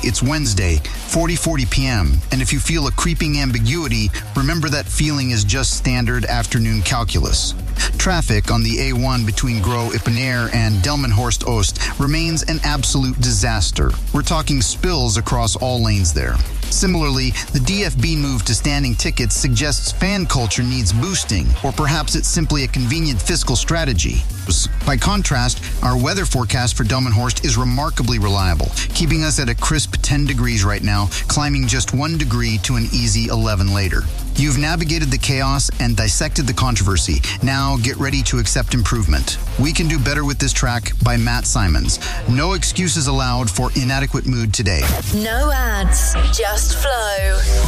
it's Wednesday, 40:40 p.m., and if you feel a creeping ambiguity, remember that feeling is just standard afternoon calculus. Traffic on the A1 between Gro-Ipenair and Delmenhorst Oost remains an absolute disaster. We're talking spills across all lanes there. Similarly, the DFB move to standing tickets suggests fan culture needs boosting, or perhaps it's simply a convenient fiscal strategy. By contrast, our weather forecast for Delmenhorst is remarkably reliable, keeping us at a crisp 10 degrees right now, climbing just 1 degree to an easy 11 later. You've navigated the chaos and dissected the controversy. Now get ready to accept improvement. We Can Do Better with This Track by Matt Simons. No excuses allowed for inadequate mood today. No ads, just flow.